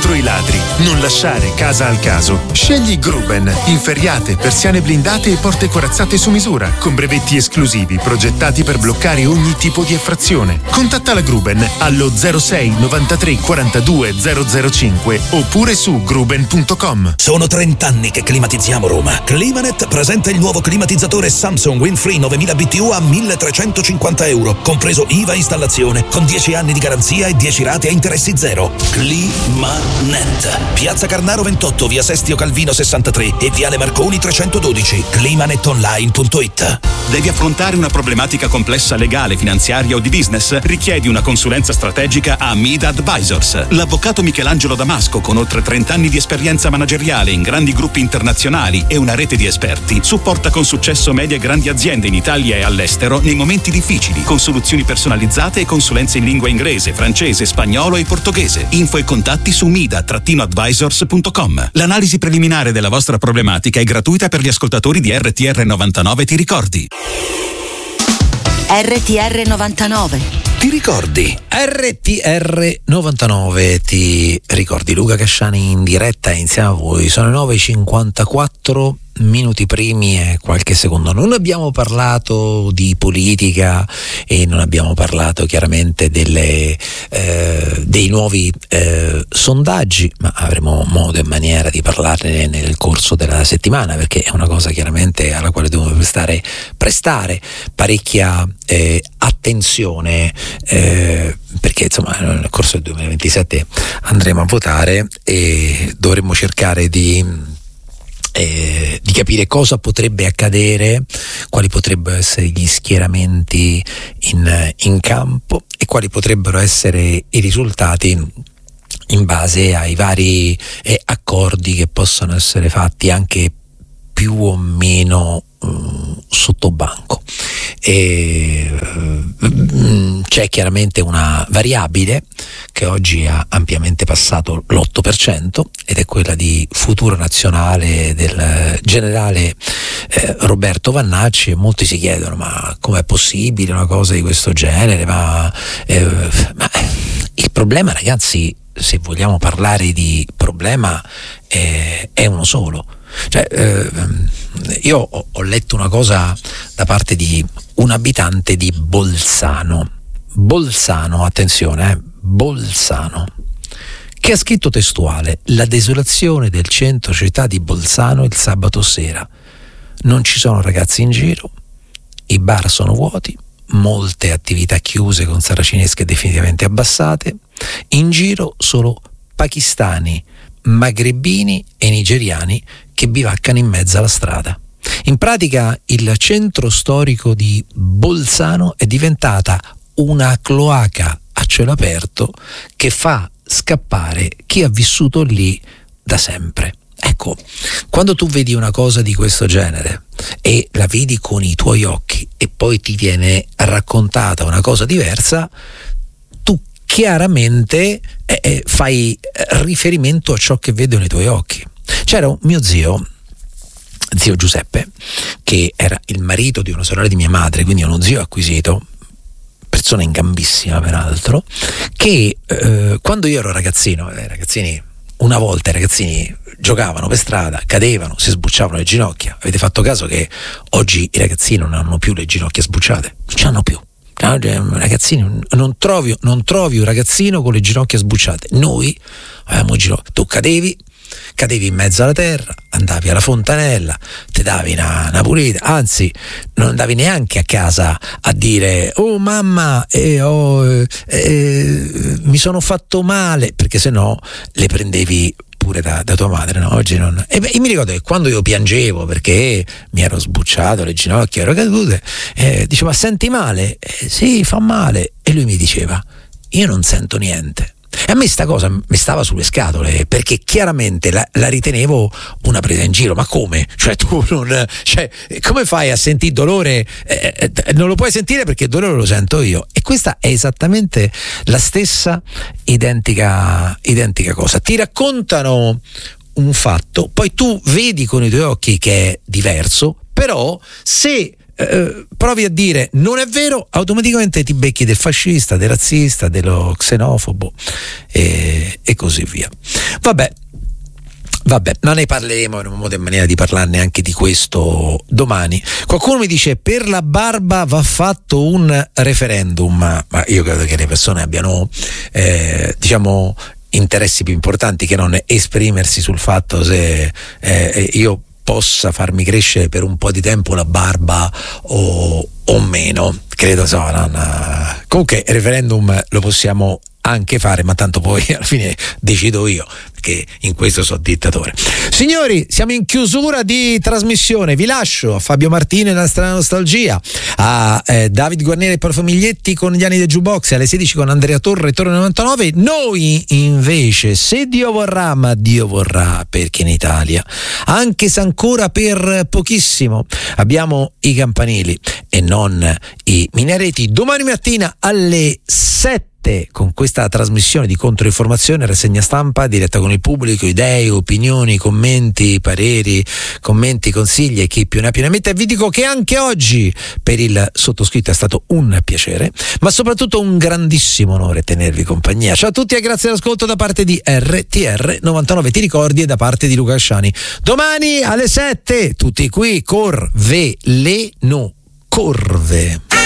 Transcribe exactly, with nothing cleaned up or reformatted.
contro i ladri. Non lasciare casa al caso. Scegli Gruben. Inferriate, persiane blindate e porte corazzate su misura, con brevetti esclusivi progettati per bloccare ogni tipo di effrazione. Contatta la Gruben allo zero sei novantatré quarantadue zero zero cinque oppure su gruben punto com. Sono trent'anni che climatizziamo Roma. Climanet presenta il nuovo climatizzatore Samsung Windfree novemila B T U a milletrecentocinquanta euro, compreso I V A installazione, con dieci anni di garanzia e dieci rate a interessi zero. Climanet. Piazza Carnaro ventotto, via Sestio Calvino sessantatré e viale Marconi trecentododici. climanet online punto it. Devi affrontare una problematica complessa legale, finanziaria o di business? Richiedi una consulenza strategica a Mida Advisors. L'avvocato Michelangelo Damasco, con oltre trenta anni di esperienza manageriale in grandi gruppi internazionali e una rete di esperti, supporta con successo medie e grandi aziende in Italia e all'estero nei momenti difficili, con soluzioni personalizzate e consulenze in lingua inglese, francese, spagnolo e portoghese. Info e contatti su mida advisors punto com. L'analisi preliminare della vostra problematica è gratuita per gli ascoltatori di R T R novantanove, ti ricordi? R T R novantanove. Ti ricordi? R T R novantanove, ti ricordi? Luca Casciani in diretta insieme a voi. Sono le nove e cinquantaquattro minuti primi e qualche secondo. Non abbiamo parlato di politica e non abbiamo parlato chiaramente delle, eh, dei nuovi eh, sondaggi, ma avremo modo e maniera di parlarne nel corso della settimana, perché è una cosa chiaramente alla quale dobbiamo prestare, prestare parecchia eh, attenzione, eh, perché insomma nel corso del duemilaventisette andremo a votare e dovremmo cercare di Eh, di capire cosa potrebbe accadere, quali potrebbero essere gli schieramenti in, in campo e quali potrebbero essere i risultati in base ai vari eh, accordi che possono essere fatti anche più o meno um, sotto banco. E, um, c'è chiaramente una variabile che oggi ha ampiamente passato l'otto per cento ed è quella di futuro nazionale del generale eh, Roberto Vannacci, e molti si chiedono ma com'è possibile una cosa di questo genere, ma, eh, ma il problema, ragazzi, se vogliamo parlare di problema, eh, è uno solo. Cioè, eh, io ho, ho letto una cosa da parte di un abitante di Bolzano, Bolzano, attenzione, eh, Bolzano, che ha scritto testuale: la desolazione del centro città di Bolzano il sabato sera. Non ci sono ragazzi in giro, i bar sono vuoti, molte attività chiuse con saracinesche definitivamente abbassate, in giro solo pakistani, magrebini e nigeriani che bivaccano in mezzo alla strada. In pratica il centro storico di Bolzano è diventata una cloaca a cielo aperto che fa scappare chi ha vissuto lì da sempre. Ecco, quando tu vedi una cosa di questo genere e la vedi con i tuoi occhi e poi ti viene raccontata una cosa diversa, tu chiaramente eh, eh, fai riferimento a ciò che vedono i tuoi occhi. C'era un mio zio, zio Giuseppe, che era il marito di una sorella di mia madre, quindi uno zio acquisito, persona in gambissima peraltro, che eh, quando io ero ragazzino, eh, ragazzini, una volta i ragazzini giocavano per strada, cadevano, si sbucciavano le ginocchia. Avete fatto caso che oggi i ragazzini non hanno più le ginocchia sbucciate? Non ce l'hanno più. Ragazzini, non trovi, non trovi un ragazzino con le ginocchia sbucciate. Noi avevamo ginocchia. Tu cadevi, cadevi in mezzo alla terra, andavi alla fontanella, ti davi una, una pulita, anzi non andavi neanche a casa a dire oh mamma eh, oh, eh, eh, mi sono fatto male, perché sennò le prendevi pure da, da tua madre, no? Oggi non. E beh, io mi ricordo che quando io piangevo perché mi ero sbucciato le ginocchia, ero cadute, eh, dicevo ma senti male? Eh, sì, fa male. E lui mi diceva io non sento niente. E a me sta cosa mi stava sulle scatole, perché chiaramente la, la ritenevo una presa in giro. Ma come? Cioè tu non, cioè, come fai a sentire dolore? Eh, non lo puoi sentire perché il dolore lo sento io. E questa è esattamente la stessa identica, identica cosa. Ti raccontano un fatto, poi tu vedi con i tuoi occhi che è diverso, però se Uh, provi a dire non è vero, automaticamente ti becchi del fascista, del razzista, dello xenofobo e, e così via. Vabbè. Vabbè, ma ne parleremo, in un modo e maniera di parlarne anche di questo domani. Qualcuno mi dice per la barba va fatto un referendum, ma, ma io credo che le persone abbiano eh, diciamo interessi più importanti che non esprimersi sul fatto se eh, io possa farmi crescere per un po' di tempo la barba o, o meno. Credo so, non, comunque il referendum lo possiamo anche fare, ma tanto poi alla fine decido io, perché in questo so dittatore. Signori, siamo in chiusura di trasmissione, vi lascio a Fabio Martini e la strana nostalgia, a eh, David Guarneri e Paolo Famiglietti con gli anni del jukebox, alle sedici con Andrea Torre, Torre novantanove. Noi invece, se Dio vorrà, ma Dio vorrà, perché in Italia, anche se ancora per pochissimo, abbiamo i campanili e non i minareti, domani mattina alle sette con questa trasmissione di controinformazione, rassegna stampa diretta con il pubblico, idee, opinioni, commenti, pareri, commenti, consigli e chi più ne ha più ne mette. Vi dico che anche oggi per il sottoscritto è stato un piacere, ma soprattutto un grandissimo onore tenervi compagnia. Ciao a tutti e grazie all'ascolto da parte di R T R novantanove Ti ricordi e da parte di Luca Casciani. Domani alle sette tutti qui, Corveleno Corve.